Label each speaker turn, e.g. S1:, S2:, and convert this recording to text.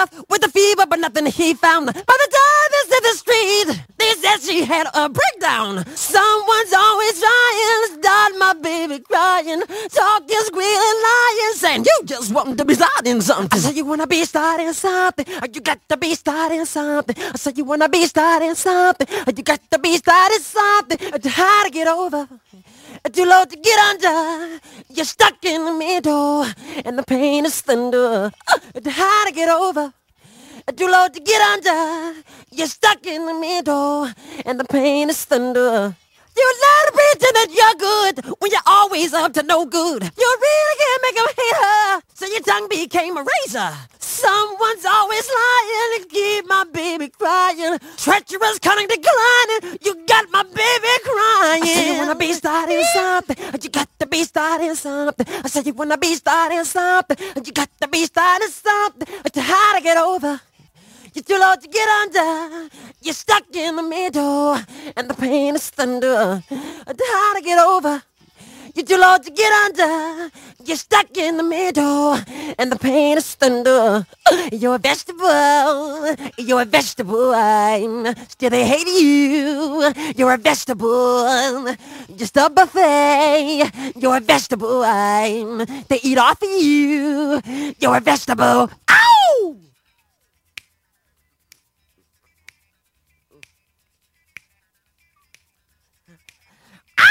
S1: himself with a fever, but nothing he found. By the time he's in the street, they said she had a breakdown. Someone's always trying to start my baby crying, talking, squealing, lying, saying you just want to be starting something. I said you wanna be starting something, you got to be starting something. I said you wanna be starting something, you got to be starting something. Too high to get over, too low to get under. You're stuck in the middle, and the pain is thunder. Too high to get over, too low to get under. You're stuck in the middle, and the pain is thunder. You love to pretend that you're good when you're always up to no good. You really can't make them hate her, so your tongue became a razor. Someone's always lying to keep my baby crying. Treacherous, cunning, declining. You got my baby crying. I said you wanna be starting something, you got to be starting something. I said you wanna be starting something, you got to be starting something. It's hard to get over, you're too low to get under. You're stuck in the middle, and the pain is thunder. It's hard to get over, you're too low to get under. You're stuck in the middle, and the pain is thunder. You're a vegetable, you're a vegetable. Still they hate you. You're a vegetable, just a buffet. You're a vegetable. They eat off of you. You're a vegetable.